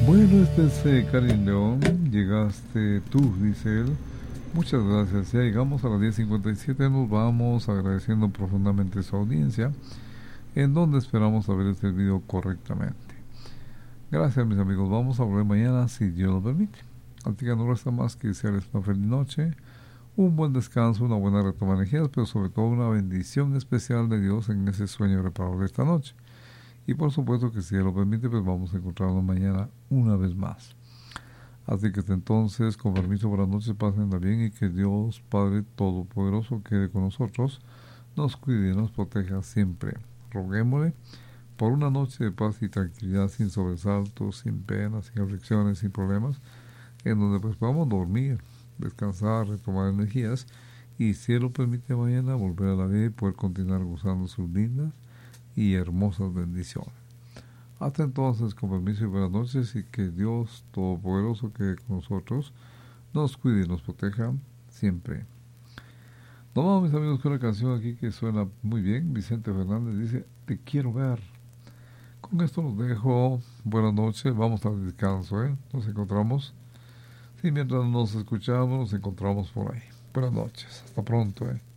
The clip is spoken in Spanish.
Bueno, este es Karin León. Llegaste tú, dice él. Muchas gracias. Ya llegamos a las 10:57. Nos vamos agradeciendo profundamente su audiencia, en donde esperamos haber servido correctamente. Gracias, mis amigos. Vamos a volver mañana, si Dios lo permite. Así que no resta más que desearles una feliz noche, un buen descanso, una buena retoma de energías, pero sobre todo una bendición especial de Dios en ese sueño reparador de esta noche. Y por supuesto que si Dios lo permite, pues vamos a encontrarnos mañana una vez más. Así que hasta entonces, con permiso, buenas noches, pásenla bien y que Dios Padre Todopoderoso quede con nosotros, nos cuide y nos proteja siempre. Roguémosle por una noche de paz y tranquilidad, sin sobresaltos, sin penas, sin aflicciones, sin problemas, en donde pues podamos dormir, descansar, retomar energías y si Él lo permite mañana volver a la vida y poder continuar gozando sus lindas y hermosas bendiciones. Hasta entonces, con permiso y buenas noches, y que Dios Todopoderoso quede con nosotros, nos cuide y nos proteja siempre. Nos vamos, mis amigos, con una canción aquí que suena muy bien. Vicente Fernández dice, te quiero ver. Con esto los dejo. Buenas noches, vamos al descanso, ¿eh? Nos encontramos. Sí, mientras nos escuchamos, nos encontramos por ahí. Buenas noches, hasta pronto, ¿eh?